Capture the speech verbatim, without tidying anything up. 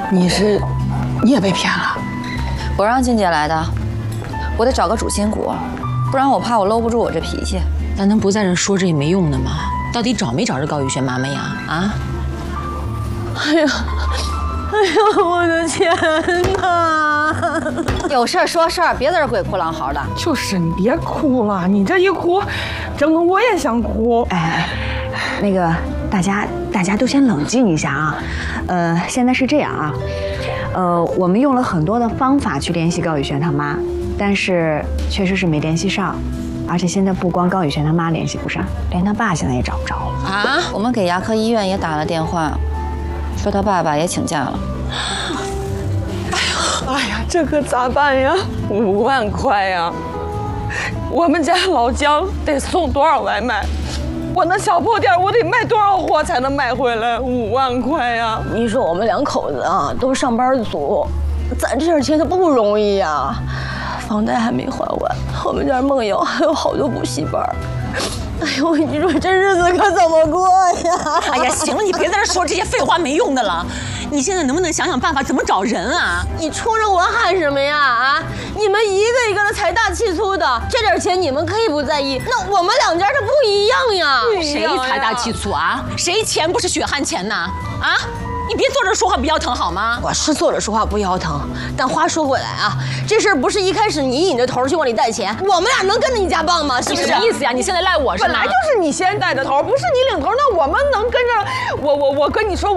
你是，你也被骗了？ 我让静姐来的，我得找个主心骨，不然我怕我搂不住我这脾气。 咱能不在这说这也没用的吗？到底找没找着高雨轩妈妈呀？啊？ 哎呀，哎呀，我的天哪！ 有事儿说事儿，别在这鬼哭狼嚎的。 就是你别哭了，你这一哭，整个我也想哭。 哎，那个大家大家都先冷静一下啊。呃，现在是这样啊，呃，我们用了很多的方法去联系高雨轩他妈，但是确实是没联系上。而且现在不光高雨轩他妈联系不上，连他爸现在也找不着了啊！我们给牙科医院也打了电话，说他爸爸也请假了。 哎呀，哎呀，这可咋办呀？五万块呀！我们家老姜得送多少外卖？我那小破店我得卖多少货才能买回来？五万块呀！ 你说我们两口子啊，都是上班族，攒这点钱可不容易呀。房贷还没还完，我们家梦瑶还有好多补习班。哎呦，你说这日子可怎么过呀？ 哎呀，行了，你别在这说这些废话没用的了。你现在能不能想想办法怎么找人啊？ 你冲着我喊什么呀？啊！你们一个一个的财大气粗的，这点钱你们可以不在意，那我们两家这不一样呀。 谁财大气粗啊？谁钱不是血汗钱呢？啊！你别坐这说话不腰疼好吗？ 我是坐着说话不腰疼，但话说回来啊，这事儿不是一开始你引着头去往里带钱，我们俩能跟着你家帮吗？是不是？ 什么意思呀？你现在赖我是吗？ 本来就是你先带的头，不是你领头，那我们能跟着我我我跟你说。